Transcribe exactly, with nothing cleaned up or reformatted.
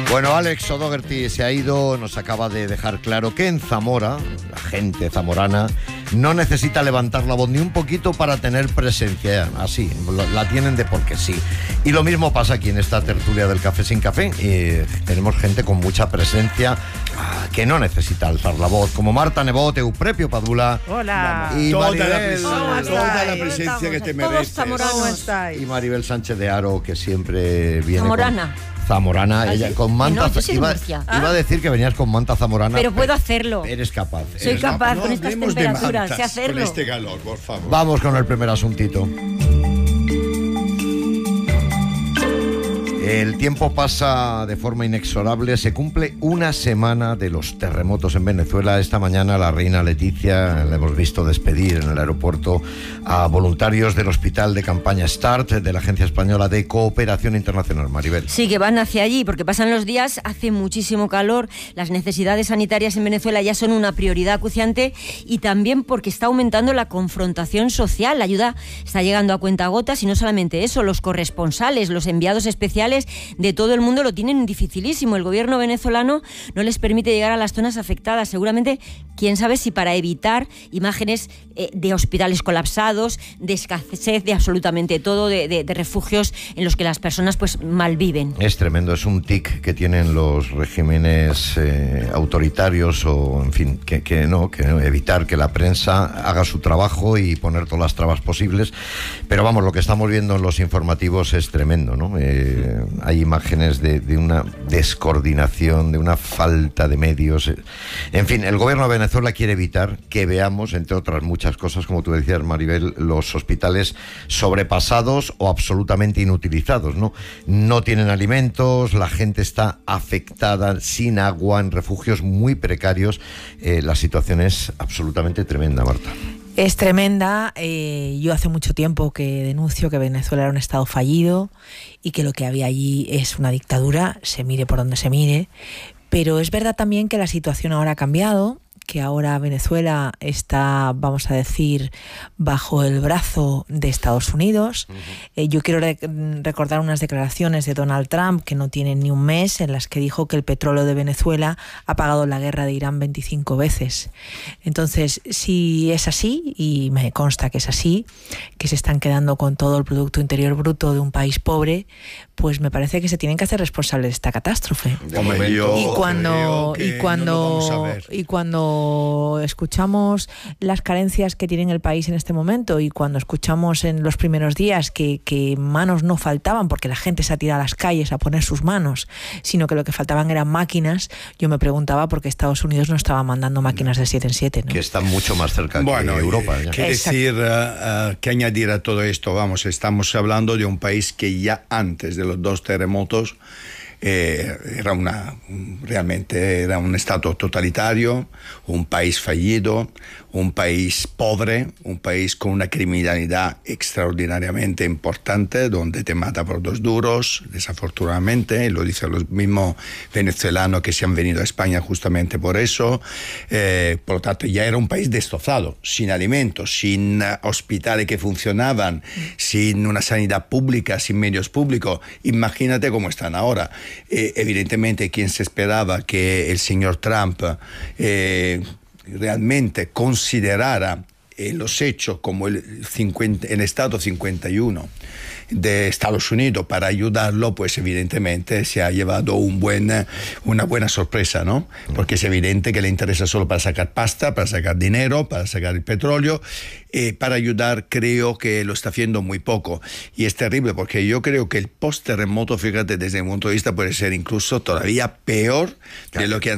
Bueno, Alex O'Doherty se ha ido, nos acaba de dejar claro que en Zamora, la gente zamorana, no necesita levantar la voz ni un poquito para tener presencia, así, la tienen de porque sí. Y lo mismo pasa aquí en esta tertulia del Café sin Café, y tenemos gente con mucha presencia que no necesita alzar la voz, como Marta Nebot, Euprepio Padula. Hola. Y toda, Maribel, la presencia, toda la presencia que te mereces. Y Maribel Sánchez de Haro, que siempre viene Zamorana. Con... Zamorana, ella con manta. No, yo soy de iba, Murcia. iba a decir que venías con manta zamorana. Pero puedo hacerlo. Eres capaz. Soy eres capaz capaz. No con estas hablemos de temperaturas, mantas, sé hacerlo. Con este calor, por favor. Vamos con el primer asuntito. El tiempo pasa de forma inexorable. Se cumple una semana de los terremotos en Venezuela. Esta mañana la reina Leticia la hemos visto despedir en el aeropuerto a voluntarios del Hospital de Campaña START, de la Agencia Española de Cooperación Internacional. Maribel. Sí, que van hacia allí porque pasan los días, hace muchísimo calor, las necesidades sanitarias en Venezuela ya son una prioridad acuciante y también porque está aumentando la confrontación social. La ayuda está llegando a cuentagotas y no solamente eso, los corresponsales, los enviados especiales de todo el mundo lo tienen dificilísimo. El gobierno venezolano no les permite llegar a las zonas afectadas. Seguramente, quién sabe si para evitar imágenes eh, de hospitales colapsados, de escasez de absolutamente todo, de, de, de refugios en los que las personas pues malviven. Es tremendo, es un tic que tienen los regímenes eh, autoritarios o, en fin, que, que no, que no, evitar que la prensa haga su trabajo y poner todas las trabas posibles. Pero vamos, lo que estamos viendo en los informativos es tremendo, ¿no? Eh, hay imágenes de, de una descoordinación, de una falta de medios. En fin, el gobierno de Venezuela quiere evitar que veamos, entre otras muchas cosas, como tú decías, Maribel, los hospitales sobrepasados o absolutamente inutilizados, ¿no? No tienen alimentos, la gente está afectada, sin agua, en refugios muy precarios. Eh, la situación es absolutamente tremenda, Marta. Es tremenda. Eh, yo hace mucho tiempo que denuncio que Venezuela era un estado fallido y que lo que había allí es una dictadura, se mire por donde se mire. Pero es verdad también que la situación ahora ha cambiado, que ahora Venezuela está, vamos a decir, bajo el brazo de Estados Unidos. Uh-huh. Eh, yo quiero re- recordar unas declaraciones de Donald Trump que no tienen ni un mes, en las que dijo que el petróleo de Venezuela ha pagado la guerra de Irán veinticinco veces. Entonces, si es así, y me consta que es así, que se están quedando con todo el Producto Interior Bruto de un país pobre, pues me parece que se tienen que hacer responsables de esta catástrofe. Hombre, yo y cuando y cuando no y cuando escuchamos las carencias que tiene el país en este momento y cuando escuchamos en los primeros días que, que manos no faltaban porque la gente se ha tirado a las calles a poner sus manos, sino que lo que faltaban eran máquinas, yo me preguntaba por qué Estados Unidos no estaba mandando máquinas de siete en siete, ¿no? Que están mucho más cerca bueno, que Europa. Eh, ¿Qué decir, uh, uh, qué añadir a todo esto? Vamos, estamos hablando de un país que ya antes de los dos terremotos eh, era una, realmente era un estado totalitario, un país fallido, un país pobre, un país con una criminalidad extraordinariamente importante, donde te mata por dos duros, desafortunadamente, y lo dicen los mismos venezolanos que se han venido a España justamente por eso. Eh, por lo tanto, ya era un país destrozado, sin alimentos, sin uh, hospitales que funcionaban, sin una sanidad pública, sin medios públicos. Imagínate cómo están ahora. Eh, evidentemente, quien se esperaba que el señor Trump eh, realmente considerara eh, los hechos como el, cincuenta, el Estado cincuenta y uno de Estados Unidos para ayudarlo, pues evidentemente se ha llevado un buen, una buena sorpresa, ¿no? Porque es evidente que le interesa solo para sacar pasta, para sacar dinero, para sacar el petróleo. Eh, para ayudar creo que lo está haciendo muy poco. Y es terrible porque yo creo que el post-terremoto, fíjate, desde mi punto de vista puede ser incluso todavía peor de lo que han